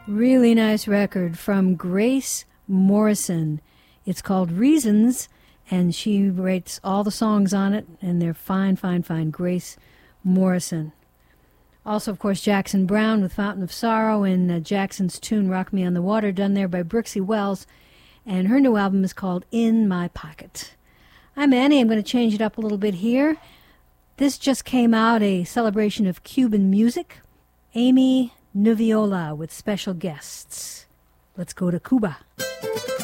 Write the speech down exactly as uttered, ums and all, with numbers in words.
Really nice record from Grace Morrison. It's called Reasons, and she writes all the songs on it, and they're fine, fine, fine. Grace Morrison. Also, of course, Jackson Browne with Fountain of Sorrow, and uh, Jackson's tune Rock Me on the Water, done there by Brixie Wells, and her new album is called In My Pocket. I'm Annie. I'm going to change it up a little bit here. This just came out, a celebration of Cuban music. Amy Nuviola with special guests. Let's go to Cuba.